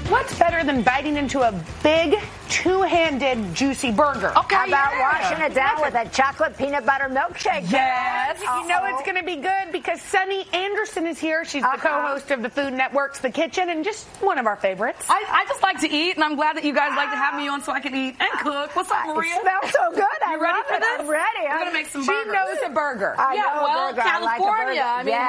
What's better than biting into a big, two-handed, juicy burger? Okay, How about washing it down with a chocolate peanut butter milkshake? Yes. You know it's going to be good because Sunny Anderson is here. She's the co-host of the Food Network's The Kitchen and just one of our favorites. I just like to eat, and I'm glad that you guys like to have me on so I can eat and cook. What's up, Maria? It smells so good. You ready for this? I'm ready. We're going to make some She burgers. knows a burger. I know a well, burger. I like a California. burger. I mean, Yeah.